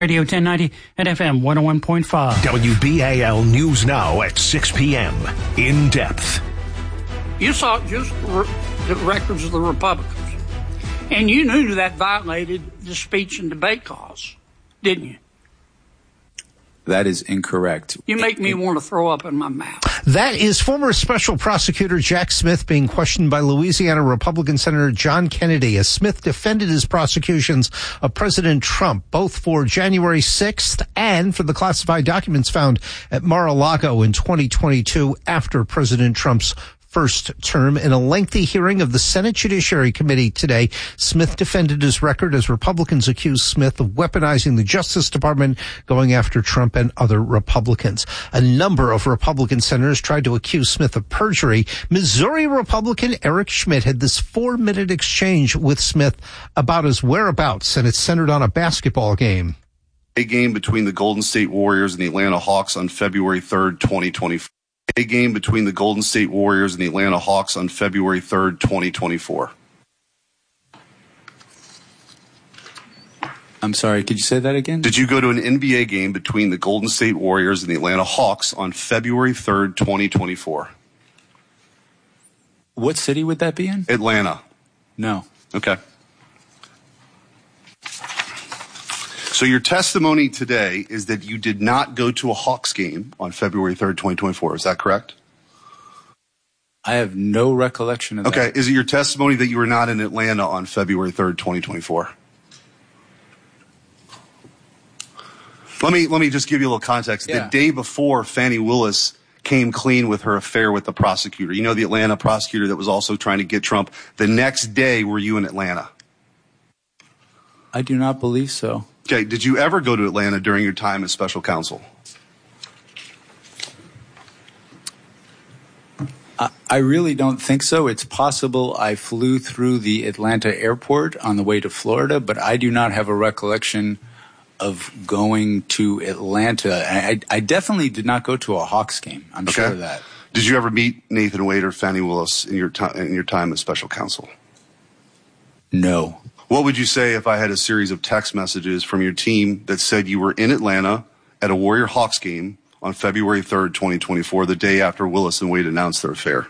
Radio 1090 and FM 101.5. WBAL News Now at 6 p.m. In depth. You saw just the records of the Republicans. And you knew that violated the speech and debate clause, didn't you? That is incorrect. You make me want to throw up in my mouth. That is former special prosecutor Jack Smith being questioned by Louisiana Republican Senator John Kennedy as Smith defended his prosecutions of President Trump, both for January 6th and for the classified documents found at Mar-a-Lago in 2022 after President Trump's first term. In a lengthy hearing of the Senate Judiciary Committee today, Smith defended his record as Republicans accused Smith of weaponizing the Justice Department, going after Trump and other Republicans. A number of Republican senators tried to accuse Smith of perjury. Missouri Republican Eric Schmidt had this 4-minute exchange with Smith about his whereabouts, and it's centered on a basketball game. A game between the Golden State Warriors and the Atlanta Hawks on February 3rd, 2024. A game between the Golden State Warriors and the Atlanta Hawks on February 3rd, 2024. I'm sorry, could you say that again? Did you go to an NBA game between the Golden State Warriors and the Atlanta Hawks on February 3rd, 2024? What city would that be in? Atlanta. No. Okay. So your testimony today is that you did not go to a Hawks game on February 3rd, 2024. Is that correct? I have no recollection of that. Okay. Is it your testimony that you were not in Atlanta on February 3rd, 2024? Let me just give you a little context. Yeah. The day before, Fani Willis came clean with her affair with the prosecutor. You know, the Atlanta prosecutor that was also trying to get Trump. The next day, were you in Atlanta? I do not believe so. Okay, did you ever go to Atlanta during your time as special counsel? I really don't think so. It's possible I flew through the Atlanta airport on the way to Florida, but I do not have a recollection of going to Atlanta. I definitely did not go to a Hawks game. I'm sure of that. Did you ever meet Nathan Wade or Fani Willis in your time as special counsel? No. What would you say if I had a series of text messages from your team that said you were in Atlanta at a Warrior Hawks game on February 3rd, 2024, the day after Willis and Wade announced their affair?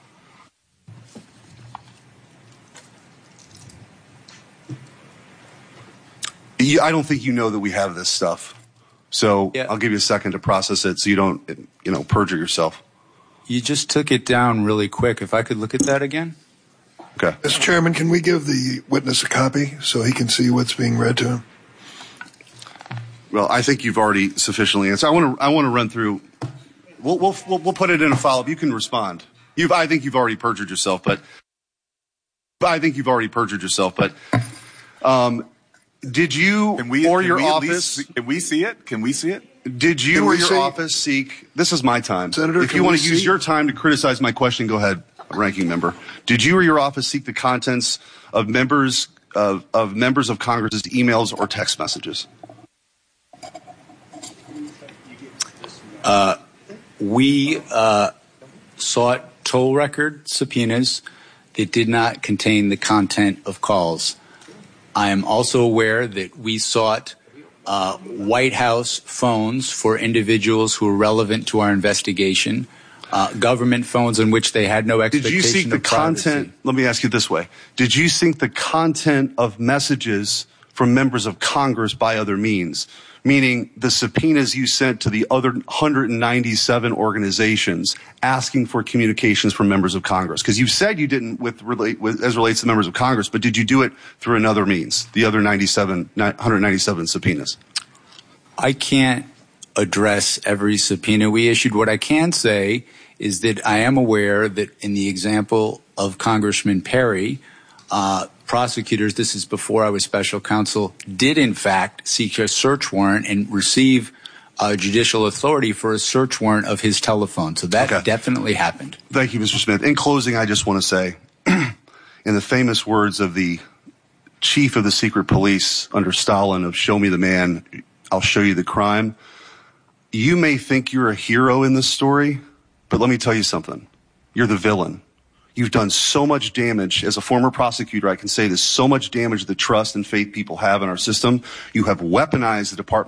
I don't think you know that we have this stuff. So yeah. I'll give you a second to process it so you don't, perjure yourself. You just took it down really quick. If I could look at that again. Okay. Mr. Chairman, can we give the witness a copy so he can see what's being read to him? Well, I think you've already sufficiently answered. I want to run through. We'll put it in a follow-up. You can respond. I think you've already perjured yourself, but did you or your office? Can we see it? Can we see it? Did you or your office seek? This is my time, Senator. If you want to use your time to criticize my question, go ahead, ranking member. Did you or your office seek the contents of members of Congress's emails or text messages? We sought toll record subpoenas that did not contain the content of calls. I am also aware that we sought White House phones for individuals who were relevant to our investigation, government phones in which they had no expectation of privacy. Did you seek the content? Let me ask you this way. Did you seek the content of messages from members of Congress by other means? Meaning the subpoenas you sent to the other 197 organizations asking for communications from members of Congress? Because you said you didn't as relates to members of Congress, but did you do it through another means, the other 197 subpoenas? I can't address every subpoena we issued. What I can say is that I am aware that in the example of Congressman Perry, prosecutors, this is before I was special counsel, did in fact seek a search warrant and receive judicial authority for a search warrant of his telephone. So that definitely happened. Thank you, Mr. Smith. In closing, I just want to say, in the famous words of the chief of the secret police under Stalin of "Show me the man, I'll show you the crime," you may think you're a hero in this story, but let me tell you something. You're the villain. You've done so much damage. As a former prosecutor, I can say this, so much damage to the trust and faith people have in our system. You have weaponized the Department